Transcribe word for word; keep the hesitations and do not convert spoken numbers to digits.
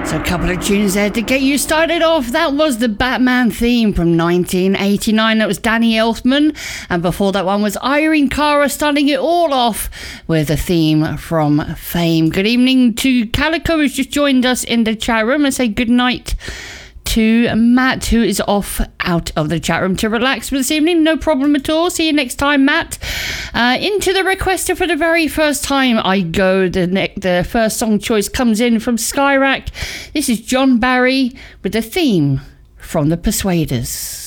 So a couple of tunes there to get you started off. That was the Batman theme from nineteen eighty-nine. That was Danny Elfman. And before that one was Irene Cara starting it all off with a theme from Fame. Good evening to Calico, who's just joined us in the chat room. And say good night to Matt, who is off out of the chat room to relax for this evening. No problem at all. See you next time, Matt. Uh, into the requester for the very first time I go. The ne- the first song choice comes in from Skyrack. This is John Barry with the theme from The Persuaders.